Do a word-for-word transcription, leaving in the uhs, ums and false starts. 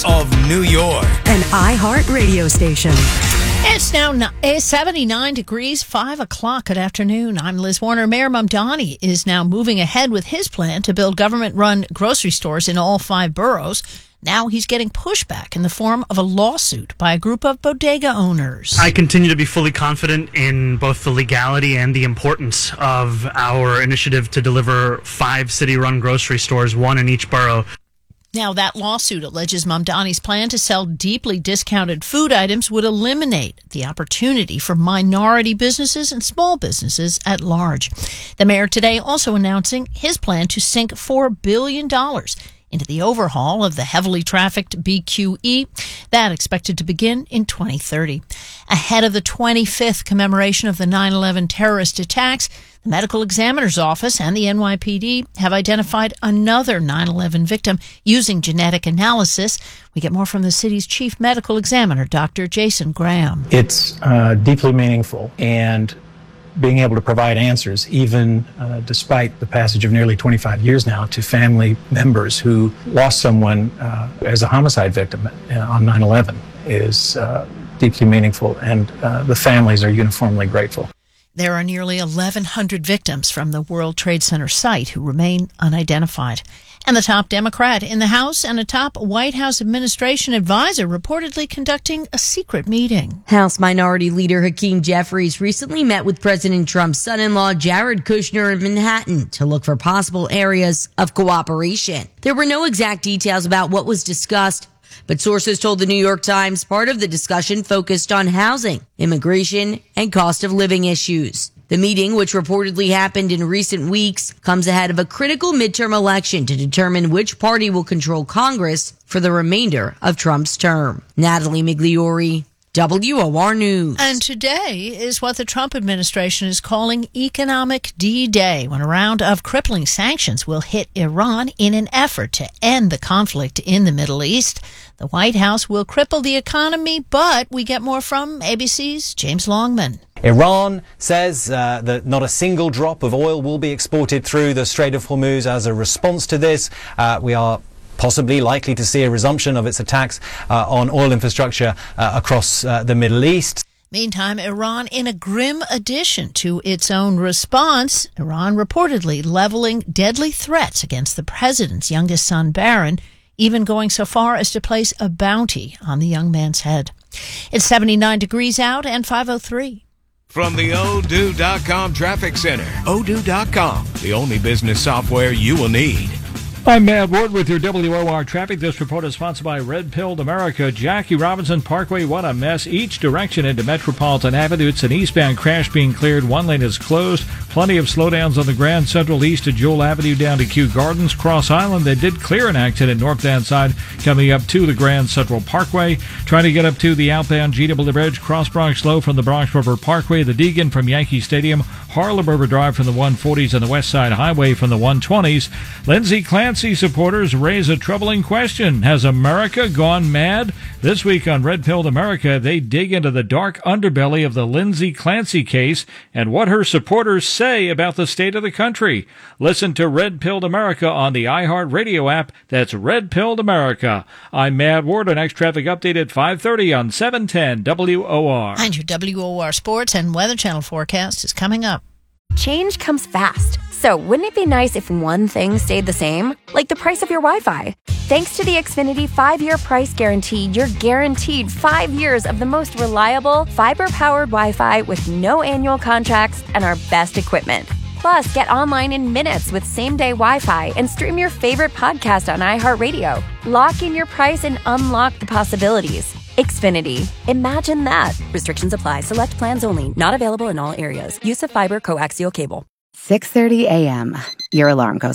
of New York. An iHeart radio station. It's now seventy-nine degrees, five o'clock at afternoon. I'm Liz Warner. Mayor Mamdani is now moving ahead with his plan to build government-run grocery stores in all five boroughs. Now he's getting pushback in the form of a lawsuit by a group of bodega owners. I continue to be fully confident in both the legality and the importance of our initiative to deliver five city-run grocery stores, one in each borough. Now, that lawsuit alleges Mamdani's plan to sell deeply discounted food items would eliminate the opportunity for minority businesses and small businesses at large. The mayor today also announcing his plan to sink four billion dollars into the overhaul of the heavily trafficked B Q E, that expected to begin in twenty thirty. Ahead of the twenty-fifth commemoration of the nine eleven terrorist attacks, the Medical Examiner's Office and the N Y P D have identified another nine eleven victim using genetic analysis. We get more from the city's chief medical examiner, Doctor Jason Graham. It's uh, deeply meaningful, and being able to provide answers, even uh, despite the passage of nearly twenty-five years now, to family members who lost someone uh, as a homicide victim uh, on nine eleven is uh, deeply meaningful, and uh, the families are uniformly grateful. There are nearly eleven hundred victims from the World Trade Center site who remain unidentified. And the top Democrat in the House and a top White House administration advisor reportedly conducting a secret meeting. House Minority Leader Hakeem Jeffries recently met with President Trump's son-in-law Jared Kushner in Manhattan to look for possible areas of cooperation. There were no exact details about what was discussed, but sources told the New York Times part of the discussion focused on housing, immigration, and cost of living issues. The meeting, which reportedly happened in recent weeks, comes ahead of a critical midterm election to determine which party will control Congress for the remainder of Trump's term. Natalie Migliori, W O R News. And today is what the Trump administration is calling Economic D-Day, when a round of crippling sanctions will hit Iran in an effort to end the conflict in the Middle East. The White House will cripple the economy, but we get more from A B C's James Longman. Iran says uh, that not a single drop of oil will be exported through the Strait of Hormuz as a response to this. Uh, we are possibly likely to see a resumption of its attacks uh, on oil infrastructure uh, across uh, the Middle East. Meantime, Iran in a grim addition to its own response, Iran reportedly leveling deadly threats against the president's youngest son, Barron, even going so far as to place a bounty on the young man's head. It's seventy-nine degrees out and five oh three. From the Odoo dot com Traffic Center, Odoo dot com, the only business software you will need. I'm Matt Ward with your W O R traffic. This report is sponsored by Red Pilled America. Jackie Robinson Parkway, what a mess. Each direction into Metropolitan Avenue. It's an eastbound crash being cleared. One lane is closed. Plenty of slowdowns on the Grand Central east to Jewel Avenue down to Kew Gardens. Cross Island, they did clear an accident northbound side coming up to the Grand Central Parkway. Trying to get up to the outbound G W Bridge. Cross Bronx Low from the Bronx River Parkway. The Deegan from Yankee Stadium. Harlem River Drive from the one forties and the West Side Highway from the one twenties. Lindsey Clancy supporters raise a troubling question. Has America gone mad? This week on Red Pilled America, they dig into the dark underbelly of the Lindsey Clancy case and what her supporters say about the state of the country. Listen to Red Pilled America on the iHeart Radio app. That's Red Pilled America. I'm Matt Ward. Our next traffic update at five thirty on seven ten W O R. And your W O R Sports and Weather Channel forecast is coming up. Change comes fast. So wouldn't it be nice if one thing stayed the same? Like the price of your Wi-Fi. Thanks to the Xfinity five-year price guarantee, you're guaranteed five years of the most reliable, fiber-powered Wi-Fi with no annual contracts and our best equipment. Plus, get online in minutes with same-day Wi-Fi and stream your favorite podcast on iHeartRadio. Lock in your price and unlock the possibilities. Xfinity. Imagine that. Restrictions apply. Select plans only. Not available in all areas. Use of fiber coaxial cable. six thirty a.m. Your alarm goes